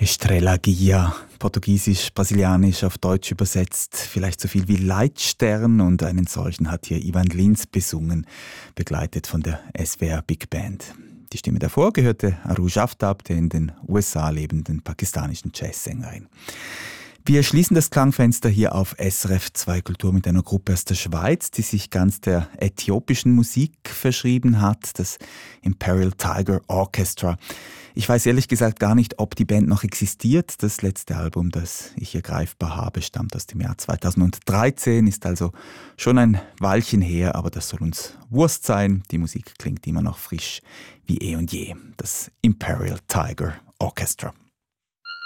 Estrela Guia, portugiesisch, brasilianisch, auf Deutsch übersetzt, vielleicht so viel wie Leitstern, und einen solchen hat hier Ivan Lins besungen, begleitet von der SWR Big Band. Die Stimme davor gehörte Aruj Aftab, der in den USA lebenden pakistanischen Jazzsängerin. Wir schließen das Klangfenster hier auf SRF 2 Kultur mit einer Gruppe aus der Schweiz, die sich ganz der äthiopischen Musik verschrieben hat, das Imperial Tiger Orchestra. Ich weiß ehrlich gesagt gar nicht, ob die Band noch existiert. Das letzte Album, das ich hier greifbar habe, stammt aus dem Jahr 2013, ist also schon ein Weilchen her, aber das soll uns Wurst sein. Die Musik klingt immer noch frisch wie eh und je. Das Imperial Tiger Orchestra.